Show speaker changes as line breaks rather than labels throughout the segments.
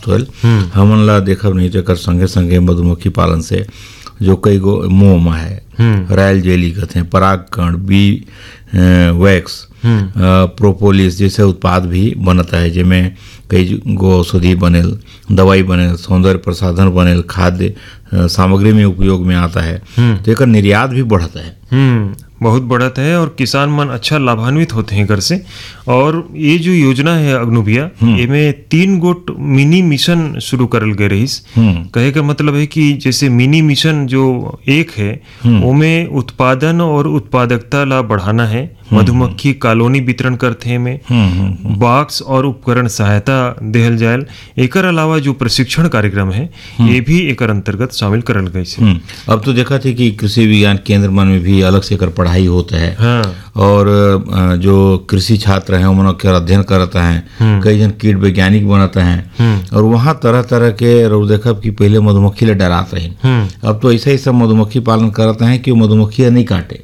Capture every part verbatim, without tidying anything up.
प्राप्त होल। हमन ला देखब नहीं तो एकर संगे संगे मधुमक्खी पालन से जो कई गो मोम है, रॉयल जेली कहते हैं, परागकण, बी वैक्स, प्रोपोलिस जैसे उत्पाद भी बनता है, जिसमें कई गो औषधि बनेल, दवाई बनेल, सौंदर्य प्रसाधन बनेल, खाद्य सामग्री में उपयोग में आता है। तो एक निर्यात भी बढ़ता है।
हम्म बहुत बढ़त है और किसान मन अच्छा लाभान्वित होते हैं घर से। और ये जो योजना है अग्नु भैया, इमे तीन गोट मिनी मिशन शुरू करल गए रहीस। कहे का मतलब है कि जैसे मिनी मिशन जो एक है उमें उत्पादन और उत्पादकता ला बढ़ाना है, मधुमक्खी कॉलोनी वितरण करते हैं में बॉक्स और उपकरण सहायता देहल जायल। एकर अलावा जो प्रशिक्षण कार्यक्रम है ये भी एकर अंतर्गत शामिल करल गए से।
अब तो देखा थी कि कृषि विज्ञान केंद्र मन में भी अलग से एकर पढ़ाई होता है। हाँ। और जो कृषि छात्र हैं उन के अध्ययन करता है, कई जन कीट वैज्ञानिक बनता है और वहाँ तरह तरह के रोग देखब कि पहले मधुमक्खी ले डरात रही, अब तो ऐसा ही सब मधुमक्खी पालन करते हैं कि मधुमक्खी नहीं काटे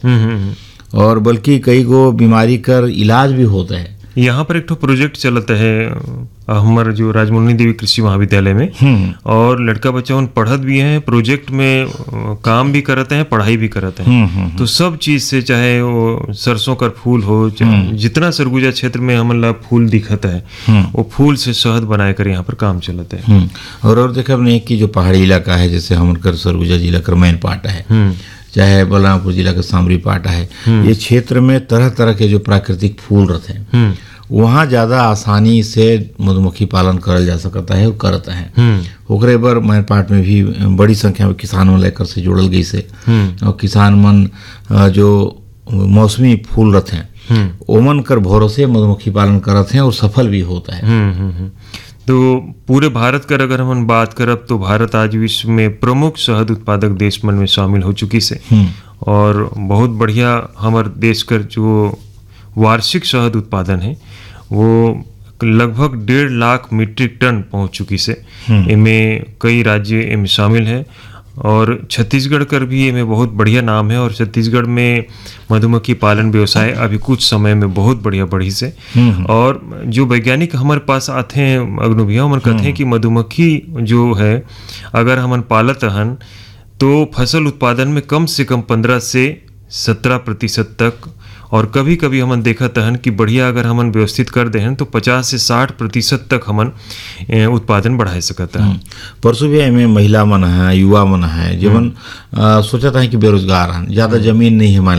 और बल्कि कई गो बीमारी कर इलाज भी होता है।
यहाँ पर एक तो प्रोजेक्ट चलता है हमारे जो राजमुनि देवी कृषि महाविद्यालय में, और लड़का बच्चा उन पढ़त भी हैं, प्रोजेक्ट में काम भी करते हैं, पढ़ाई भी करते हैं। तो सब चीज से, चाहे वो सरसों का फूल हो, जितना सरगुजा क्षेत्र में हमला फूल दिखता है वो फूल से शहद बनाए कर यहाँ पर काम चलता है।
और और देखा नहीं कि जो पहाड़ी इलाका है, जैसे हमर सरगुजा जिला का मैन पाटा है, चाहे बलरामपुर जिला का सामरी पाटा है, ये क्षेत्र में तरह तरह के जो प्राकृतिक फूल रहते हैं वहाँ ज्यादा आसानी से मधुमक्खी पालन करल जा सकता है और करता है। ओकरे बर मैन पाट में भी बड़ी संख्या में किसान मन लेकर से जोड़ल गई से, और किसान मन जो मौसमी फूल रहते हैं ओमन कर भरोसे मधुमक्खी पालन करते हैं और सफल भी होता है।
तो पूरे भारत कर अगर हम बात करब तो भारत आज विश्व में प्रमुख शहद उत्पादक देश मन में शामिल हो चुकी से, और बहुत बढ़िया हमारे देश कर जो वार्षिक शहद उत्पादन है वो लगभग डेढ़ लाख मीट्रिक टन पहुंच चुकी से। इनमें कई राज्य इनमें शामिल है और छत्तीसगढ़ कर भी इनमें बहुत बढ़िया नाम है, और छत्तीसगढ़ में मधुमक्खी पालन व्यवसाय अभी कुछ समय में बहुत बढ़िया बढ़ी से। और जो वैज्ञानिक हमारे पास आते हैं अग्नु भैया, हम कहते हैं कि मधुमक्खी जो है अगर हमन पालत हन तो फसल उत्पादन में कम से कम पंद्रह से सत्रह प्रतिशत तक, और कभी कभी हमन देखत हन कि बढ़िया अगर हमन व्यवस्थित कर देहन तो पचास से साठ प्रतिशत तक हमन उत्पादन बढ़ा सकता है।
परसों भी में महिला मन है, युवा मन है, जीवन सोचता है कि बेरोजगार हैं, ज्यादा जमीन नहीं है, मान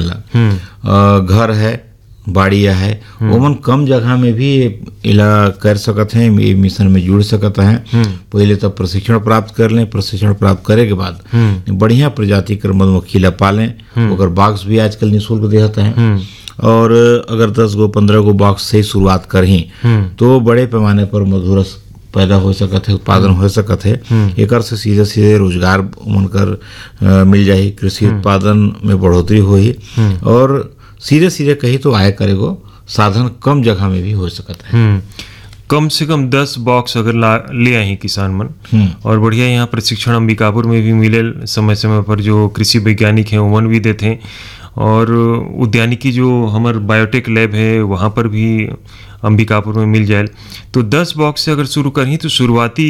ला घर है, बाड़िया है, ओमन कम जगह में भी इला कर सकते हैं, ये मिशन में जुड़ सकते हैं। पहले तो प्रशिक्षण प्राप्त कर लें, प्रशिक्षण प्राप्त करे के बाद बढ़िया प्रजाति कर मधुमक्खी ला पालें, ओकर बॉक्स भी आजकल निःशुल्क देता है। और अगर दस गो पंद्रह गो बॉक्स से शुरुआत करें तो बड़े पैमाने पर मधुरस पैदा हो सकते है, उत्पादन हो सकते है। एक से सीधे सीधे रोजगार उनकर मिल जाए, कृषि उत्पादन में बढ़ोतरी होई, और सीधे सीधे कही तो आय करेगो साधन कम जगह में भी हो सकता है।
कम से कम दस बॉक्स अगर ला ले आए किसान मन, और बढ़िया यहाँ प्रशिक्षण अंबिकापुर में भी मिले, समय समय पर जो कृषि वैज्ञानिक हैं उमन भी देते हैं, और उद्यानिकी जो हमार बायोटेक लैब है वहाँ पर भी अंबिकापुर में मिल जाए। तो दस बॉक्स से अगर शुरू करें तो शुरुआती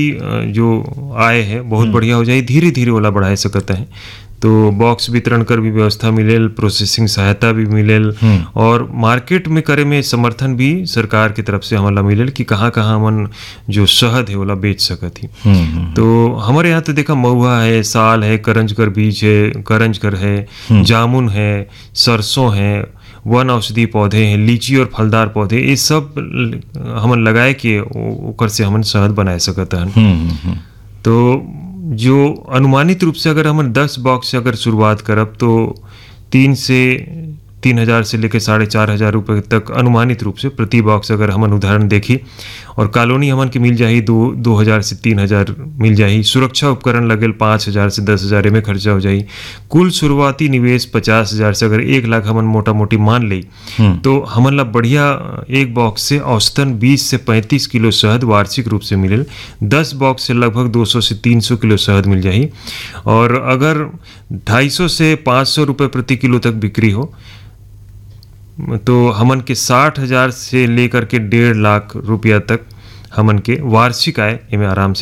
जो आय है बहुत बढ़िया हो जाए, धीरे धीरे वाला बढ़ा सकता है। तो बॉक्स वितरण कर भी व्यवस्था मिलेल, प्रोसेसिंग सहायता भी मिलेल, और मार्केट में करे में समर्थन भी सरकार की तरफ से हमारा मिलेल कि कहाँ कहाँ हमन जो शहद है वाला बेच सकत ही। तो हमारे यहाँ तो देखा महुआ है, साल है, करंज कर बीज है, करंज कर है, जामुन है, सरसों है, वन औषधि पौधे हैं, लीची और फलदार पौधे, ये सब हमन लगाए के ओकर से हमन शहद बना सकते हैं। तो जो अनुमानित रूप से अगर हम दस बॉक्स से अगर शुरुआत करब तो तीन से तीन हजार से लेकर साढ़े चार हजार रुपये तक अनुमानित रूप से प्रति बॉक्स अगर हमन उदाहरण देखी, और कॉलोनी हमन के मिल जाही दो दो हजार से तीन हजार मिल जाही, सुरक्षा उपकरण लगेल पाँच हजार से दस हजार में खर्चा हो जाही। कुल शुरुआती निवेश पचास हजार से अगर एक लाख हमन मोटा मोटी मान ली तो हमन ला बढ़िया एक बॉक्स से औसतन बीस से पैंतीस किलो शहद वार्षिक रूप से मिलेल। दस बॉक्स से लगभग दो सौ से तीन सौ किलो शहद मिल जाही, और अगर ढाई सौ से पाँच सौ रुपये प्रति किलो तक बिक्री हो तो हमन के साठ हजार से लेकर के डेढ़ लाख रुपया तक हमन के वार्षिक आय इनमें आराम से